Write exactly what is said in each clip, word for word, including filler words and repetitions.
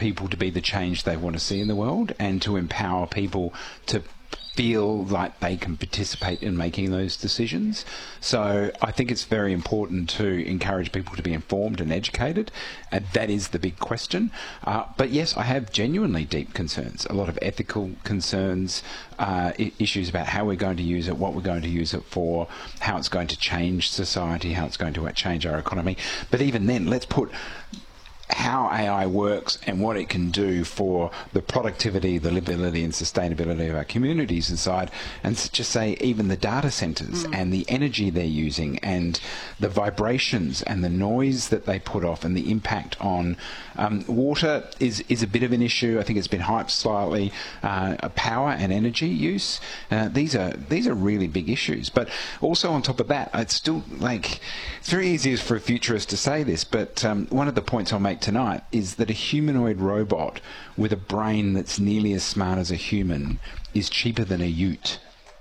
people to be the change they want to see in the world, and to empower people to feel like they can participate in making those decisions. So I think it's very important to encourage people to be informed and educated, and that is the big question. Uh, but yes, I have genuinely deep concerns, a lot of ethical concerns, uh, I- issues about how we're going to use it, what we're going to use it for, how it's going to change society, how it's going to change our economy. But even then, let's put how A I works and what it can do for the productivity, the livability and sustainability of our communities aside, and just say even the data centres mm. and the energy they're using and the vibrations and the noise that they put off and the impact on um, water is, is a bit of an issue. I think it's been hyped slightly. Uh, power and energy use, uh, these are these are really big issues. But also on top of that, it's still like, it's very easy for a futurist to say this, but um, one of the points I'll make tonight is that a humanoid robot with a brain that's nearly as smart as a human is cheaper than a ute.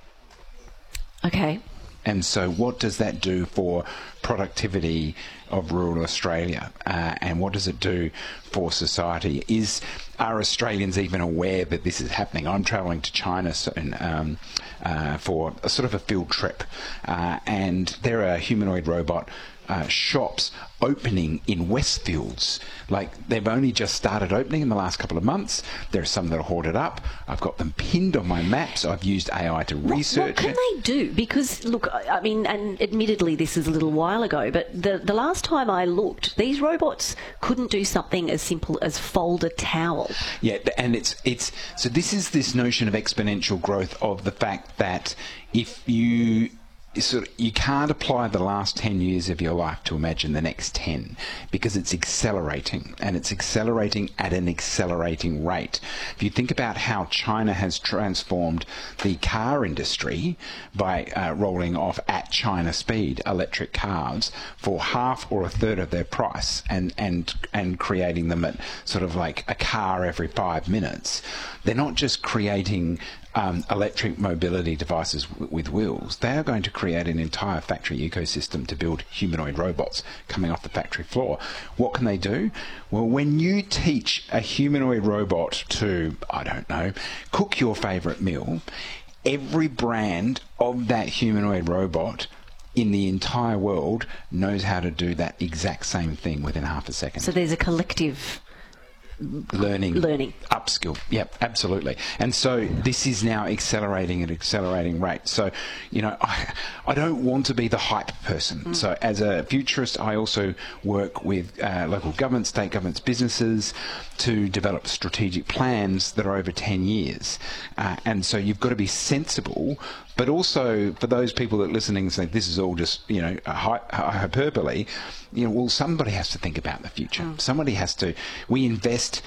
Okay. And so what does that do for productivity of rural Australia? Uh, and what does it do for society? Is Are Australians even aware that this is happening? I'm travelling to China soon um, uh, for a sort of a field trip. Uh, and there are humanoid robot Uh, shops opening in Westfields. Like, they've only just started opening in the last couple of months. There are some that are hoarded up. I've got them pinned on my maps. I've used A I to research what, what can it. they do? Because, look, I mean, and admittedly this is a little while ago, but the, the last time I looked, these robots couldn't do something as simple as fold a towel. Yeah, and it's it's so this is this notion of exponential growth, of the fact that if you sort of, you can't apply the last ten years of your life to imagine the next ten, because it's accelerating, and it's accelerating at an accelerating rate. If you think about how China has transformed the car industry by uh, rolling off at China speed electric cars for half or a third of their price, and, and, and creating them at sort of like a car every five minutes, they're not just creating Um, electric mobility devices w- with wheels. They are going to create an entire factory ecosystem to build humanoid robots coming off the factory floor. What can they do? Well, when you teach a humanoid robot to, I don't know, cook your favourite meal, every brand of that humanoid robot in the entire world knows how to do that exact same thing within half a second. So there's a collective Learning, learning, upskill. Yep, absolutely. And so this is now accelerating at accelerating rate. So, you know, I, I don't want to be the hype person. Mm. So as a futurist, I also work with uh, local governments, state governments, businesses to develop strategic plans that are over ten years. Uh, and so you've got to be sensible, but also for those people that are listening and say this is all just, you know, a hy- a hyperbole, you know, well, somebody has to think about the future. Mm. Somebody has to. We invest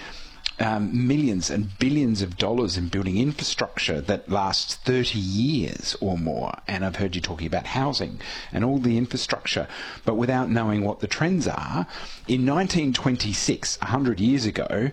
um, millions and billions of dollars in building infrastructure that lasts thirty years or more. And I've heard you talking about housing and all the infrastructure, but without knowing what the trends are. In nineteen twenty-six, one hundred years ago,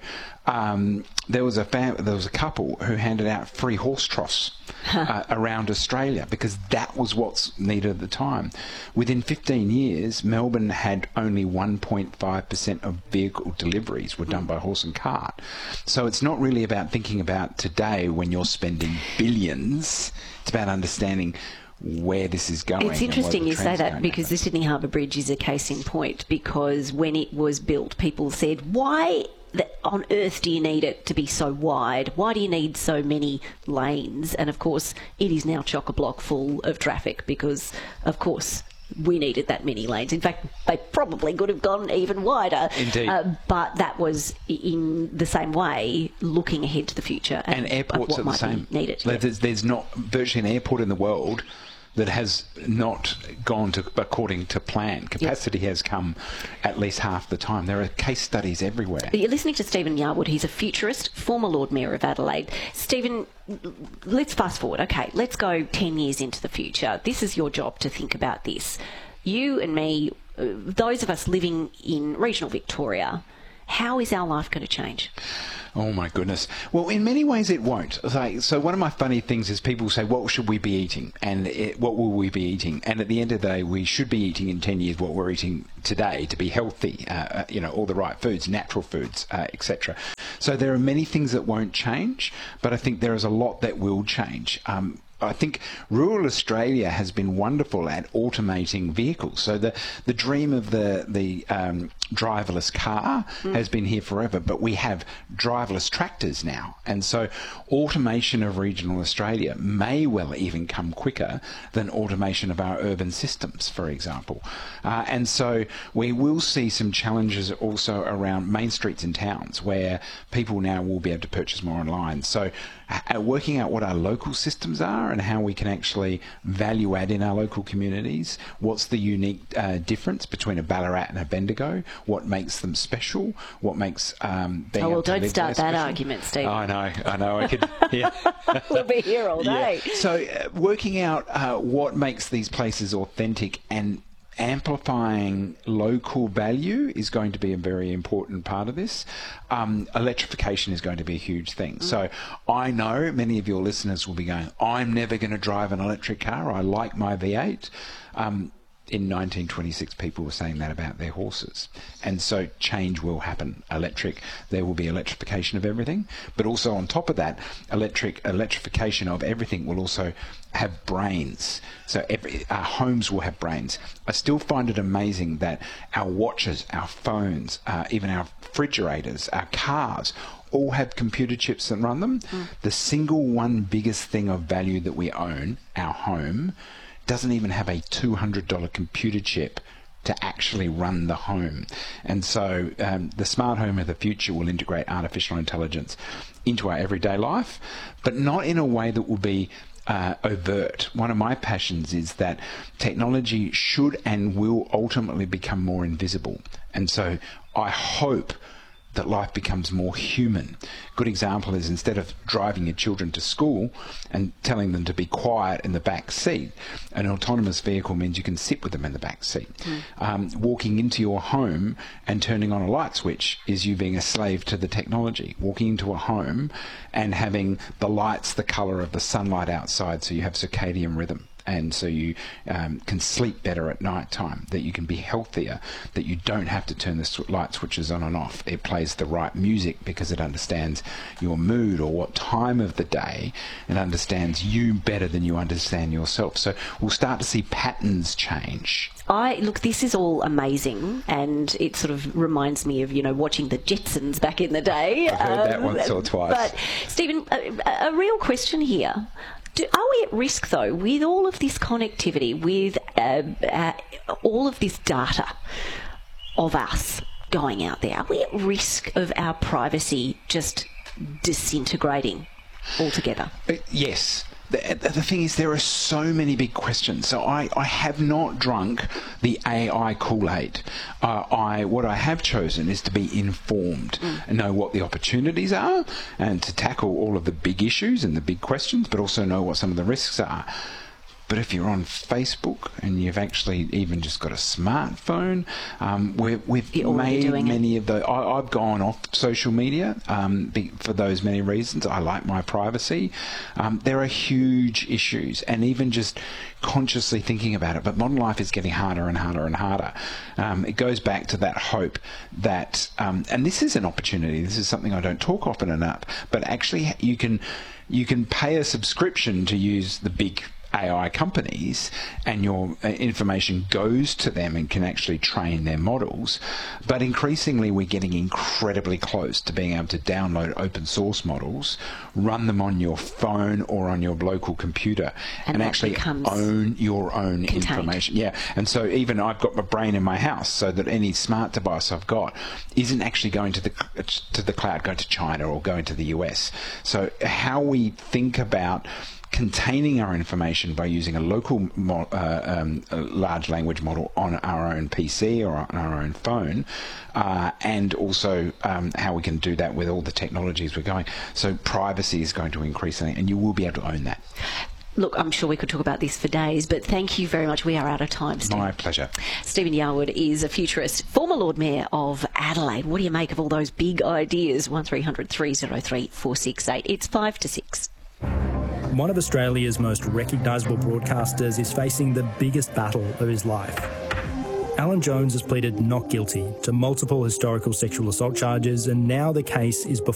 um, there was a fam- there was a couple who handed out free horse troughs uh, around Australia, because that was what's needed at the time. Within fifteen years, Melbourne had only one point five percent of vehicle deliveries were done by horse and cart. So it's not really about thinking about today when you're spending billions. It's about understanding where this is going. It's interesting you say that, because the Sydney Harbour Bridge is a case in point, because when it was built, people said, why on earth do you need it to be so wide? Why do you need so many lanes? And of course, it is now chock-a-block full of traffic, because, of course, we needed that many lanes. In fact, they probably could have gone even wider. Indeed. Uh, but that was in the same way, looking ahead to the future. And, and airports what are the might same. Be needed. There's, there's not virtually an airport in the world that has not gone to according to plan. Capacity yep. has come at least half the time. There are case studies everywhere. You're listening to Stephen Yarwood. He's a futurist, former Lord Mayor of Adelaide. Stephen, let's fast forward. Okay, let's go ten years into the future. This is your job to think about this. You and me, those of us living in regional Victoria, how is our life going to change? Oh my goodness. Well, in many ways it won't. Like, so one of my funny things is people say, what should we be eating? And it, what will we be eating? And at the end of the day, we should be eating in ten years what we're eating today to be healthy, uh, you know, all the right foods, natural foods, uh, et cetera. So there are many things that won't change, but I think there is a lot that will change. Um, I think rural Australia has been wonderful at automating vehicles. So the, the dream of the, the um, driverless car mm. has been here forever, but we have driverless tractors now. And so automation of regional Australia may well even come quicker than automation of our urban systems, for example. Uh, and so we will see some challenges also around main streets in towns where people now will be able to purchase more online. So uh, working out what our local systems are and how we can actually value add in our local communities. What's the unique uh, difference between a Ballarat and a Bendigo? What makes them special? What makes um, being oh well, able to don't live start there that special? argument, Steve. Oh, I know, I know. I could. Yeah. We'll be here all day. Yeah. So uh, working out uh, what makes these places authentic and amplifying local value is going to be a very important part of this. Um, electrification is going to be a huge thing. Mm. So I know many of your listeners will be going, I'm never going to drive an electric car. I like my V eight. Um, in nineteen twenty-six, people were saying that about their horses. And so change will happen. Electric, there will be electrification of everything. But also on top of that, electric electrification of everything will also have brains. So every, our homes will have brains. I still find it amazing that our watches, our phones, uh, even our refrigerators, our cars, all have computer chips that run them. Mm. The single one biggest thing of value that we own, our home, doesn't even have a two hundred dollars computer chip to actually run the home. And so um, the smart home of the future will integrate artificial intelligence into our everyday life, but not in a way that will be uh, overt. One of my passions is that technology should and will ultimately become more invisible. And so I hope that life becomes more human. Good example is instead of driving your children to school and telling them to be quiet in the back seat, an autonomous vehicle means you can sit with them in the back seat. Mm. Um, walking into your home and turning on a light switch is you being a slave to the technology. Walking into a home and having the lights the colour of the sunlight outside so you have circadian rhythm. And so you um, can sleep better at night time, that you can be healthier, that you don't have to turn the light switches on and off. It plays the right music because it understands your mood or what time of the day, and understands you better than you understand yourself. So we'll start to see patterns change. I look, this is all amazing, and it sort of reminds me of, you know, watching the Jetsons back in the day. I've heard um, that once or twice. But, Stephen, a, a real question here. Do, are we at risk, though, with all of this connectivity, with uh, uh, all of this data of us going out there? Are we at risk of our privacy just disintegrating altogether? Uh, yes. The, the thing is, there are so many big questions. So I, I have not drunk the A I Kool-Aid. Uh, I what I have chosen is to be informed mm. and know what the opportunities are and to tackle all of the big issues and the big questions, but also know what some of the risks are. But if you're on Facebook and you've actually even just got a smartphone, um, we've, we've made many it. of the. I, I've gone off social media um, be, for those many reasons. I like my privacy. Um, there are huge issues, and even just consciously thinking about it. But modern life is getting harder and harder and harder. Um, it goes back to that hope that, um, and this is an opportunity. This is something I don't talk often enough. But actually, you can you can pay a subscription to use the big A I companies, and your information goes to them and can actually train their models. But increasingly we're getting incredibly close to being able to download open source models, run them on your phone or on your local computer, and, and actually own your own contained. information. Yeah, and so even I've got my brain in my house, so that any smart device I've got isn't actually going to the to the cloud, going to China or going to the U S. So how we think about containing our information by using a local mo- uh, um, a large language model on our own P C or on our own phone, uh, and also um, how we can do that with all the technologies we're going. So privacy is going to increase, and you will be able to own that. Look, I'm sure we could talk about this for days, but thank you very much. We are out of time, Steve. My pleasure. Stephen Yarwood is a futurist, former Lord Mayor of Adelaide. What do you make of all those big ideas? one three hundred three oh three four six eight. It's five to six. One of Australia's most recognisable broadcasters is facing the biggest battle of his life. Alan Jones has pleaded not guilty to multiple historical sexual assault charges, and now the case is before